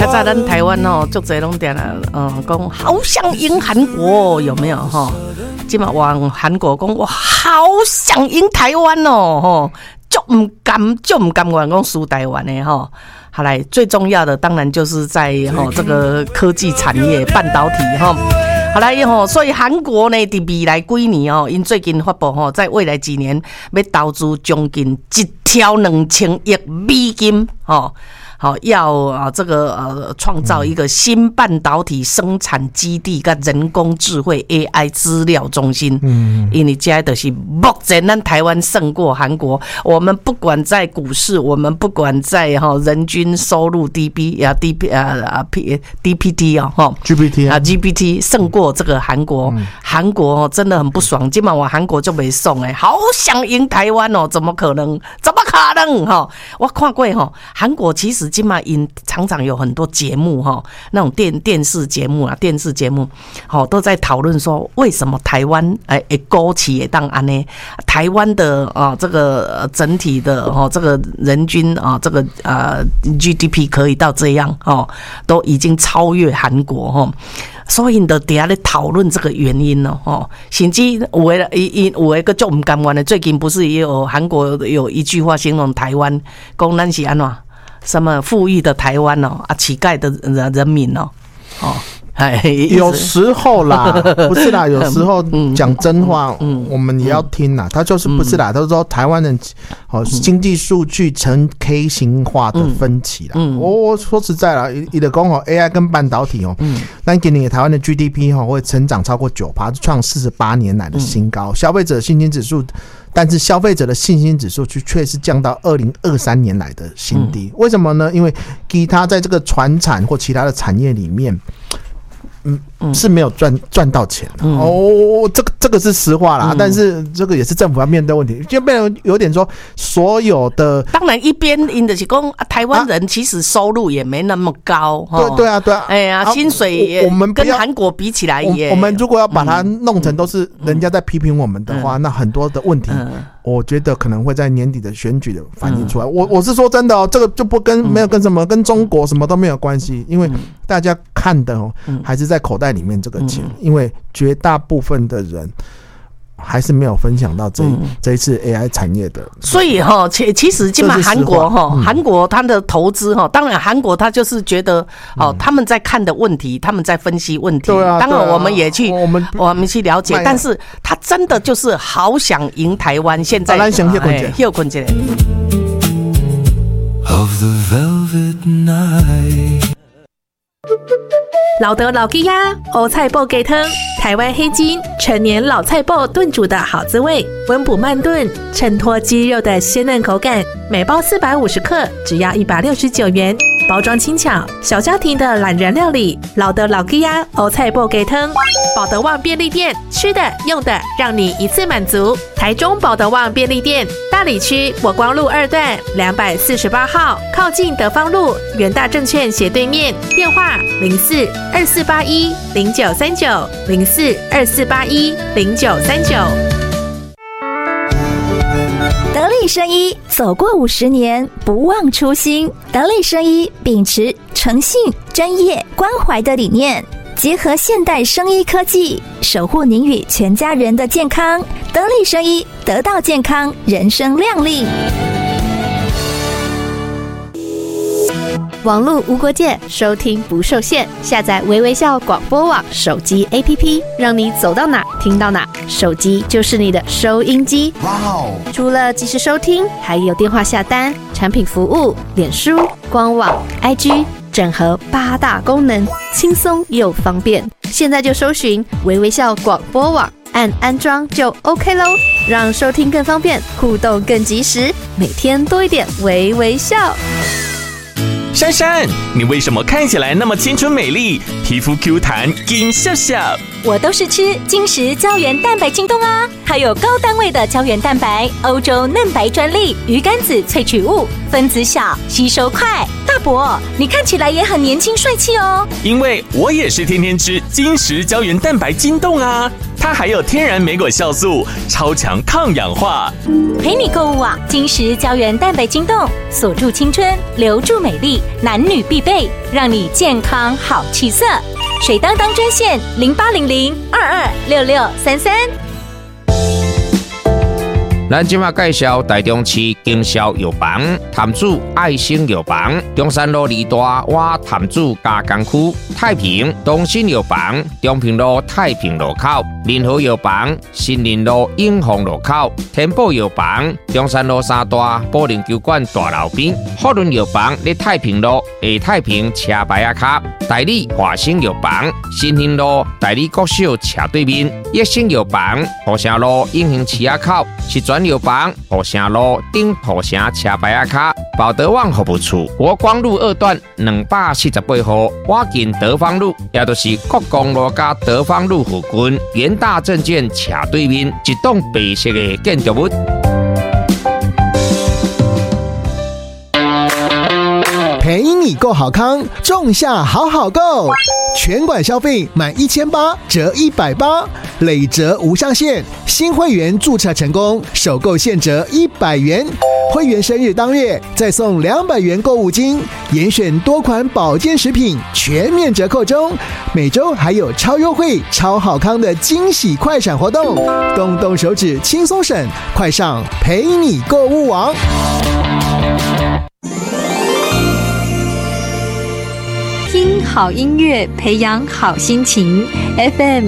早咱台湾哦，足侪拢点啦，讲好想赢韩国，有没有哈？今嘛往韩国讲，我好想赢台湾哦，吼，就唔甘愿讲输台湾的哈。好来，最重要的当然就是在这个科技产业、半导体哈。好来所以韩国呢，伫未来几年因最近发布在未来几年要投资将近1兆2000亿美金好，要这个创造一个新半导体生产基地跟人工智慧 AI 资料中心。因为这就是目前咱台湾胜过韩国。我们不管在股市，我们不管在人均收入 DPT GPT 胜过这个韩国。韩国真的很不爽，今晚我韩国就没送好想赢台湾怎么可能？我看过韩国其实今嘛常常有很多节目那种电视节目都在讨论说为什么台湾勾起也当安呢？台湾的这个整体的这个人均这个GDP 可以到这样都已经超越韩国所以就底下在讨论这个原因甚至有的个就不甘愿的，最近不是也有韩国有一句话形容台湾，讲咱是安怎什么富裕的台湾乞丐的人民有时候啦，不是啦，有时候讲真话，我们也要听啦。他就是不是啦，他说台湾的经济数据呈 K 型化的分歧啦。我说实在啦，他就说AI 跟半导体那今年台湾的 GDP 会成长超过 9%， 创48年来的新高。消费者信心指数。但是消费者的信心指数却是降到2023年来的新低。为什么呢？因为其他在这个传产或其他的产业里面是没有赚到钱的这个是实话啦，但是这个也是政府要面对问题，就变成有点说所有的。 当然一边因的是说台湾人其实收入也没那么高对啊，哎呀，薪水也我们跟韩国比起来也， 我们如果要把它弄成都是人家在批评我们的话，那很多的问题我觉得可能会在年底的选举的反映出来。我是说真的这个就不没有跟什么跟中国什么都没有关系，因为大家看的还是在口袋里面这个钱，因为绝大部分的人还是没有分享到这一次 AI 产业的。 所以其实今晚韩国它的投资当然韩国它就是觉得他们在看的问题，他们在分析问题，当然我们也去我们去了解，但是他真的就是好想赢台湾。现在休困一下。 老德老鸡鸭欧菜脯鸡汤，台湾黑金陈年老菜脯炖煮的好滋味，温补慢炖，衬托鸡肉的鲜嫩口感。每包450克，只要169元，包装轻巧，小家庭的懒人料理。老德老鸡鸭欧菜脯鸡汤，保德旺便利店，吃的用的让你一次满足。台中保德旺便利店，大里区国光路2段248号，靠近德芳路元大证券斜对面，电话04-2481-0939 04-2481-0939。 得力生医走过50年，不忘初心。得力生医秉持诚信、专业、关怀的理念，结合现代生医科技，守护您与全家人的健康。得力生医，得到健康，人生亮丽。 网络无国界，收听不受限。下载微微笑广播网手机 APP， 让你走到哪听到哪，手机就是你的收音机。除了即时收听，还有电话下单、产品服务、脸书、官网、IG， 整合8大功能，轻松又方便。现在就搜寻微微笑广播网，按安装就 OK 咯，让收听更方便，互动更及时，每天多一点微微笑。 珊珊，你为什么看起来那么清纯美丽，皮肤 Q 弹金笑笑？ 我都是吃精实胶原蛋白京东啊，它有高单位的胶原蛋白，欧洲嫩白专利，鱼肝子萃取物，分子小，吸收快。大伯，你看起来也很年轻帅气哦。 因为我也是天天吃精实胶原蛋白京东啊， 它还有天然莓果酵素，超强抗氧化。 陪你购物网，金石胶原蛋白晶冻，锁住青春，留住美丽，男女必备，让你健康好气色。水当当专线0800226633。 咱今麦介绍台中市经销药房潭子爱心药房，中山路2大瓦潭子加工区，太平东新药房中平路太平路口，联合药房新林路永丰路口，天宝药房中山路3大保龄球馆大楼边，福伦药房在太平路下太平车牌仔卡，代理华兴药房新兴路代理国小斜对面，益生药房土城路永兴市仔口，是专药房土城路顶土城车牌仔卡，保德旺服务处国光路2段248号，瓦近德芳路，也就是国光路加德芳路附近，元大证券斜对面一栋白色的建筑物。 陪你购好康，仲夏好好购，全馆消费满1800折180，累折无上限。新会员注册成功，首购现折100元，会员生日当月再送200元购物金，严选多款保健食品全面折扣中，每周还有超优惠、超好康的惊喜快闪活动，动动手指轻松省，快上陪你购物网。 听好音乐，培养好心情。FM